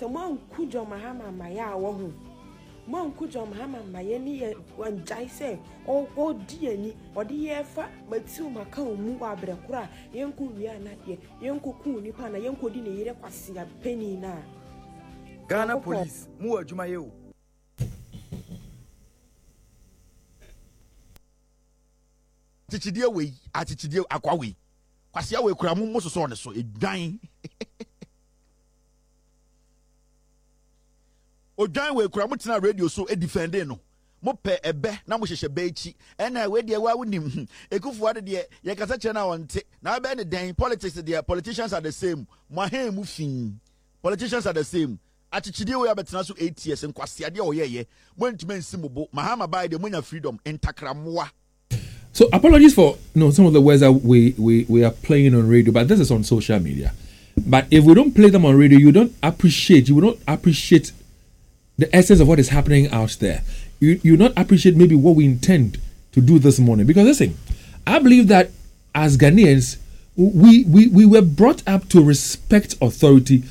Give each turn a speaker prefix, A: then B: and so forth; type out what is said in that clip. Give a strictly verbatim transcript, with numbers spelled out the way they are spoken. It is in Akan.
A: so mon kujo mahama maya wo hu mon kujo mahama maye ni ye wanjai se o o di ani o di ye fa matiu maka omu wa brekura yenku wi na ye yenku ku nipa na yenku di ne yire kwase ya peni na
B: Ghana police mu adwuma ye o
C: atichidie we atichidie akwa we kwase we kura mu musoso ne so edwan odwan we kura mu tena radio so e defending no mo pe ebe na mo hyehye be echi ena we de wa wonim ekufu ade de ye kasa che na wonte na be ne den politics de politicians are the same mo ha mu fin politicians are the same atichidie we abetena so eight years nkwase ade o ye ye mo ntime nsimubo mahama bai de monya freedom entakramoa.
D: So apologies for you know some of the words that we, we, we are playing on radio, but this is on social media. But if we don't play them on radio, you don't appreciate, you will not appreciate the essence of what is happening out there. You you not appreciate maybe what we intend to do this morning. Because listen, I believe that as Ghanaians, we, we, we were brought up to respect authority